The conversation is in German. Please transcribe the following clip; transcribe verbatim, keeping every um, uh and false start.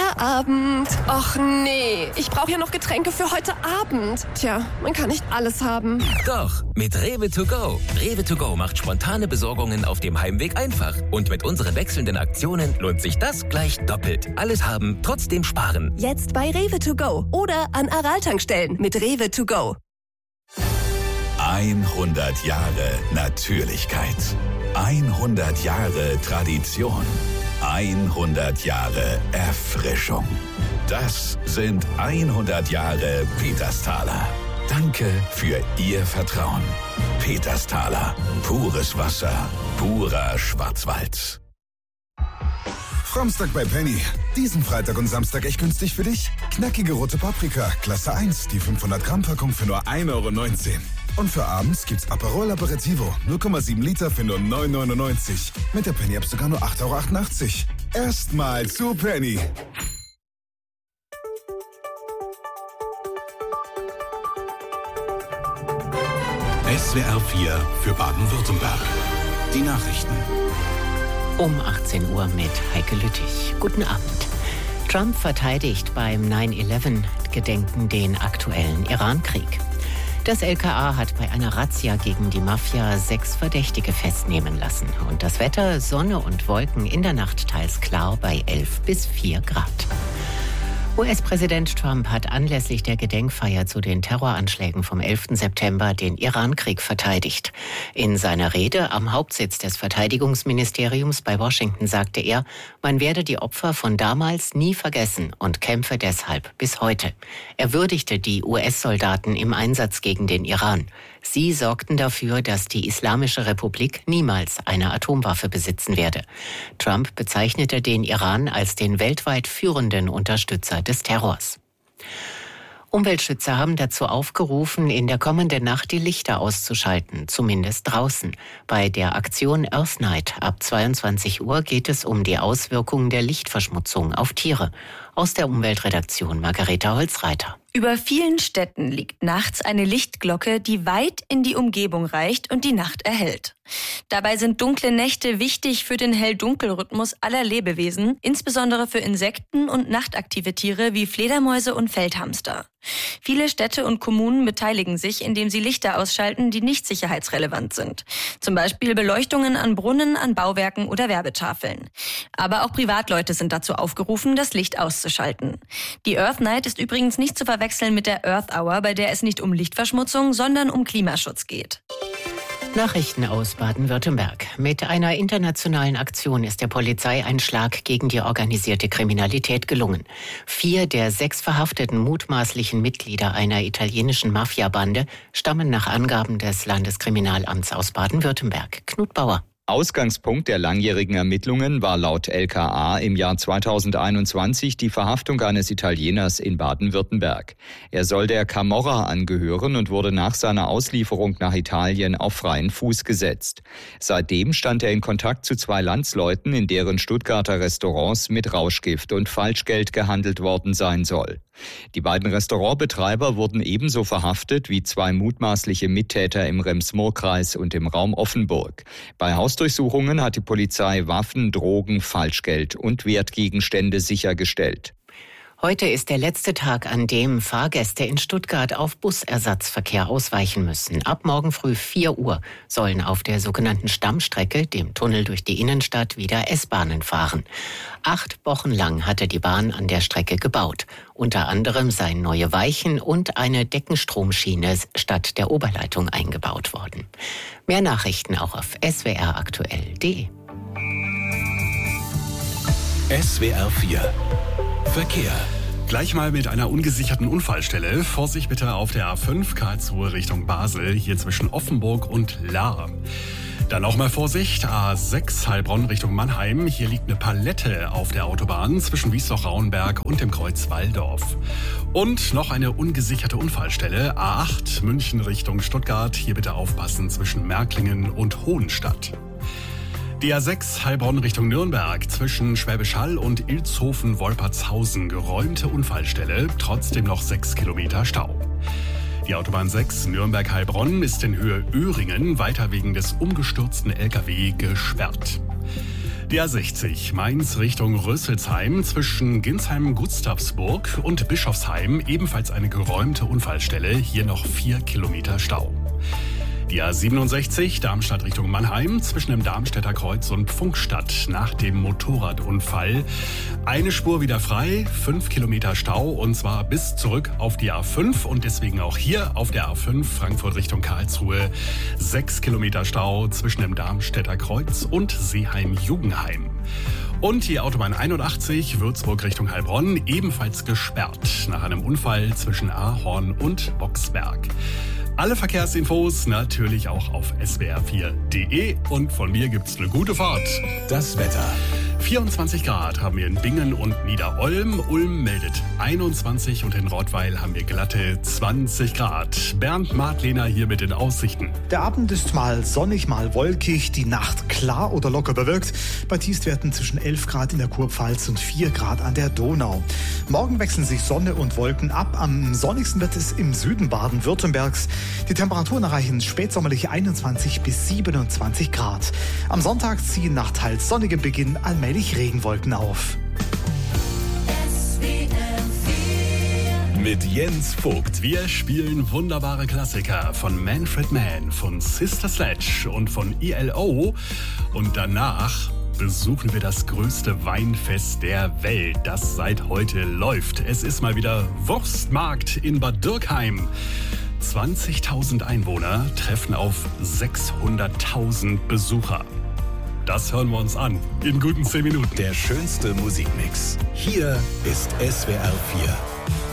Feierabend. Och nee, ich brauche ja noch Getränke für heute Abend. Tja, man kann nicht alles haben. Doch, mit Rewe to go. Rewe to go macht spontane Besorgungen auf dem Heimweg einfach. Und mit unseren wechselnden Aktionen lohnt sich das gleich doppelt. Alles haben, trotzdem sparen. Jetzt bei Rewe to go oder an Aral-Tankstellen mit Rewe to go. hundert Jahre Natürlichkeit. hundert Jahre Tradition. hundert Jahre Erfrischung. Das sind hundert Jahre Petersthaler. Danke für Ihr Vertrauen. Petersthaler. Pures Wasser. Purer Schwarzwald. Samstag bei Penny. Diesen Freitag und Samstag echt günstig für dich. Knackige rote Paprika, Klasse eins, die fünfhundert Gramm Packung für nur ein Euro neunzehn. Und für abends gibt's Aperol Aperitivo, null Komma sieben Liter für nur neun Euro neunundneunzig. Mit der Penny-App sogar nur acht Euro achtundachtzig. Erstmal zu Penny. S W R vier für Baden-Württemberg. Die Nachrichten. Um achtzehn Uhr mit Heike Lüttich. Guten Abend. Trump verteidigt beim neun elf Gedenken den aktuellen Iran-Krieg. Das L K A hat bei einer Razzia gegen die Mafia sechs Verdächtige festnehmen lassen. Und das Wetter, Sonne und Wolken in der Nacht teils klar bei elf bis vier Grad. U S-Präsident Trump hat anlässlich der Gedenkfeier zu den Terroranschlägen vom elften September den Iran-Krieg verteidigt. In seiner Rede am Hauptsitz des Verteidigungsministeriums bei Washington sagte er, man werde die Opfer von damals nie vergessen und kämpfe deshalb bis heute. Er würdigte die U S-Soldaten im Einsatz gegen den Iran. Sie sorgten dafür, dass die Islamische Republik niemals eine Atomwaffe besitzen werde. Trump bezeichnete den Iran als den weltweit führenden Unterstützer des Terrors. Umweltschützer haben dazu aufgerufen, in der kommenden Nacht die Lichter auszuschalten, zumindest draußen. Bei der Aktion Earth Night ab zweiundzwanzig Uhr geht es um die Auswirkungen der Lichtverschmutzung auf Tiere. Aus der Umweltredaktion Margareta Holzreiter. Über vielen Städten liegt nachts eine Lichtglocke, die weit in die Umgebung reicht und die Nacht erhellt. Dabei sind dunkle Nächte wichtig für den Hell-Dunkel-Rhythmus aller Lebewesen, insbesondere für Insekten und nachtaktive Tiere wie Fledermäuse und Feldhamster. Viele Städte und Kommunen beteiligen sich, indem sie Lichter ausschalten, die nicht sicherheitsrelevant sind. Zum Beispiel Beleuchtungen an Brunnen, an Bauwerken oder Werbetafeln. Aber auch Privatleute sind dazu aufgerufen, das Licht auszuschalten. Die Earth Night ist übrigens nicht zu verwechseln mit der Earth Hour, bei der es nicht um Lichtverschmutzung, sondern um Klimaschutz geht. Nachrichten aus Baden-Württemberg. Mit einer internationalen Aktion ist der Polizei ein Schlag gegen die organisierte Kriminalität gelungen. Vier der sechs verhafteten mutmaßlichen Mitglieder einer italienischen Mafiabande stammen nach Angaben des Landeskriminalamts aus Baden-Württemberg. Knut Bauer. Ausgangspunkt der langjährigen Ermittlungen war laut L K A im Jahr zweitausendeinundzwanzig die Verhaftung eines Italieners in Baden-Württemberg. Er soll der Camorra angehören und wurde nach seiner Auslieferung nach Italien auf freien Fuß gesetzt. Seitdem stand er in Kontakt zu zwei Landsleuten, in deren Stuttgarter Restaurants mit Rauschgift und Falschgeld gehandelt worden sein soll. Die beiden Restaurantbetreiber wurden ebenso verhaftet wie zwei mutmaßliche Mittäter im Rems-Murr-Kreis und im Raum Offenburg. Bei Hausdurchsuchungen hat die Polizei Waffen, Drogen, Falschgeld und Wertgegenstände sichergestellt. Heute ist der letzte Tag, an dem Fahrgäste in Stuttgart auf Busersatzverkehr ausweichen müssen. Ab morgen früh vier Uhr sollen auf der sogenannten Stammstrecke, dem Tunnel durch die Innenstadt, wieder S-Bahnen fahren. Acht Wochen lang hatte die Bahn an der Strecke gebaut. Unter anderem seien neue Weichen und eine Deckenstromschiene statt der Oberleitung eingebaut worden. Mehr Nachrichten auch auf S W R aktuell punkt de. S W R vier Verkehr. Gleich mal mit einer ungesicherten Unfallstelle. Vorsicht bitte auf der A fünf Karlsruhe Richtung Basel, hier zwischen Offenburg und Lahr. Dann auch mal Vorsicht, A sechs Heilbronn Richtung Mannheim. Hier liegt eine Palette auf der Autobahn zwischen Wiesloch-Rauenberg und dem Kreuz Walldorf. Und noch eine ungesicherte Unfallstelle, A acht München Richtung Stuttgart. Hier bitte aufpassen zwischen Märklingen und Hohenstadt. Die A sechs Heilbronn Richtung Nürnberg zwischen Schwäbisch Hall und Ilzhofen-Wolpertshausen. Geräumte Unfallstelle, trotzdem noch sechs Kilometer Stau. Die Autobahn sechs Nürnberg-Heilbronn ist in Höhe Öhringen weiter wegen des umgestürzten L K W gesperrt. Die A sechzig Mainz Richtung Rösselsheim zwischen Ginsheim-Gustavsburg und Bischofsheim ebenfalls eine geräumte Unfallstelle, hier noch vier Kilometer Stau. Die A siebenundsechzig Darmstadt Richtung Mannheim zwischen dem Darmstädter Kreuz und Pfunkstadt nach dem Motorradunfall. Eine Spur wieder frei, fünf Kilometer Stau und zwar bis zurück auf die A fünf und deswegen auch hier auf der A fünf Frankfurt Richtung Karlsruhe. Sechs Kilometer Stau zwischen dem Darmstädter Kreuz und Seeheim-Jugenheim. Und die Autobahn einundachtzig Würzburg Richtung Heilbronn ebenfalls gesperrt nach einem Unfall zwischen Ahorn und Boxberg. Alle Verkehrsinfos natürlich auch auf S W R vier punkt de und von mir gibt's eine gute Fahrt. Das Wetter. vierundzwanzig Grad haben wir in Bingen und Niederolm. Ulm meldet einundzwanzig und in Rottweil haben wir glatte zwanzig Grad. Bernd Martlehner hier mit den Aussichten. Der Abend ist mal sonnig, mal wolkig, die Nacht klar oder locker bewölkt. Bei Tiefstwerten zwischen elf Grad in der Kurpfalz und vier Grad an der Donau. Morgen wechseln sich Sonne und Wolken ab. Am sonnigsten wird es im Süden Baden-Württembergs. Die Temperaturen erreichen spätsommerliche einundzwanzig bis siebenundzwanzig Grad. Am Sonntag ziehen nach teils sonnigem Beginn allmählich Regenwolken auf. Mit Jens Vogt. Wir spielen wunderbare Klassiker von Manfred Mann, von Sister Sledge und von E L O. Und danach besuchen wir das größte Weinfest der Welt, das seit heute läuft. Es ist mal wieder Wurstmarkt in Bad Dürkheim. zwanzigtausend Einwohner treffen auf sechshunderttausend Besucher. Das hören wir uns an in guten zehn Minuten. Der schönste Musikmix. Hier ist S W R vier.